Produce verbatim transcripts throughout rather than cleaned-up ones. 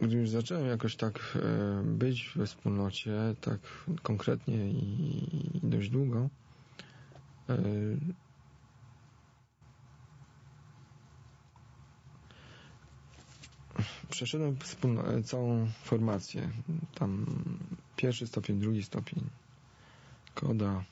gdy już zacząłem jakoś tak być we wspólnocie, tak konkretnie i dość długo, przeszedłem całą formację. Tam pierwszy stopień, drugi stopień, koda,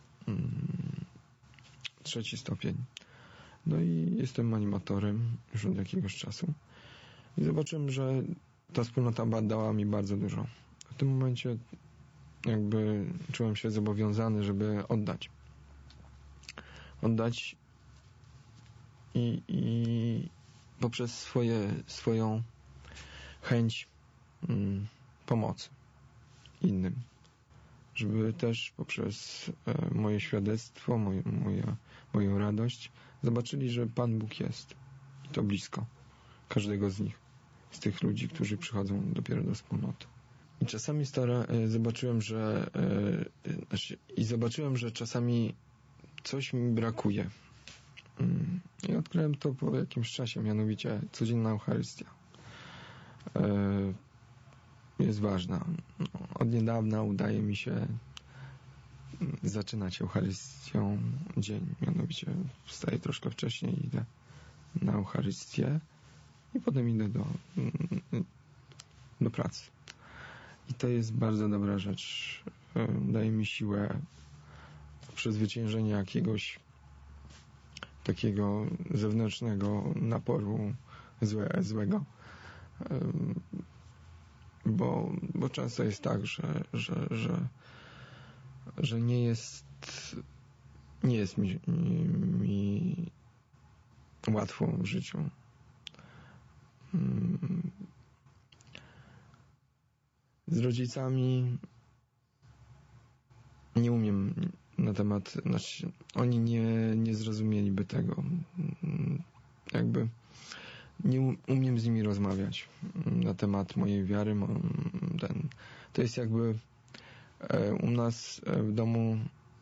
trzeci stopień. No i jestem animatorem już od jakiegoś czasu. I zobaczyłem, że ta wspólnota dała mi bardzo dużo. W tym momencie jakby czułem się zobowiązany, żeby oddać. Oddać i, i poprzez swoje, swoją chęć mm, pomocy innym. Żeby też poprzez e, moje świadectwo, moje, moje, moją radość zobaczyli, że Pan Bóg jest. I to blisko każdego z nich. Z tych ludzi, którzy przychodzą dopiero do wspólnoty. I czasami stara, e, zobaczyłem, że e, znaczy, i zobaczyłem, że czasami coś mi brakuje. Mm, I odkryłem to po jakimś czasie, mianowicie codzienna Eucharystia. E, jest ważna. Od niedawna udaje mi się zaczynać Eucharystią dzień. Mianowicie wstaję troszkę wcześniej, idę na Eucharystię i potem idę do, do pracy. I to jest bardzo dobra rzecz. Daje mi siłę przezwyciężenia jakiegoś takiego zewnętrznego naporu złe, złego. Bo, bo często jest tak, że, że, że, że nie jest nie jest mi, mi łatwo w życiu. Z rodzicami nie umiem na temat, znaczy oni nie, nie zrozumieliby tego. Jakby nie umiem z nimi rozmawiać na temat mojej wiary. Ten, to jest jakby u nas w domu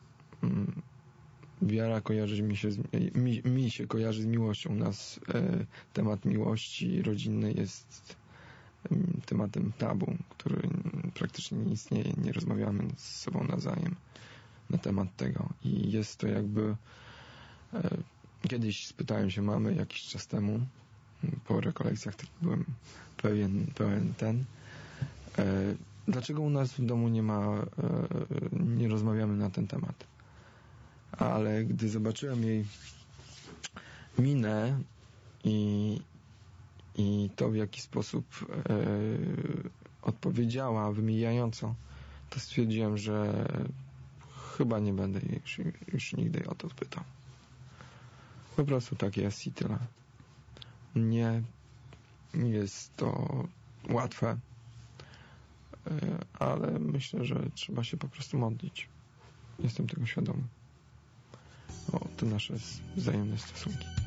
wiara kojarzy mi się z, mi, mi się kojarzy z miłością. U nas temat miłości rodzinnej jest tematem tabu, który praktycznie nie istnieje. Nie rozmawiamy z sobą nawzajem na temat tego. I jest to jakby kiedyś spytałem się mamy jakiś czas temu, po rekolekcjach tak byłem pewien, pełen ten e, dlaczego u nas w domu nie ma e, nie rozmawiamy na ten temat. Ale gdy zobaczyłem jej minę i i to w jaki sposób e, odpowiedziała wymijająco, to stwierdziłem, że chyba nie będę jej już, już nigdy o to pytał. Po prostu tak jest i tyle. Nie jest to łatwe, ale myślę, że trzeba się po prostu modlić. Jestem tego świadomy. O te nasze wzajemne stosunki.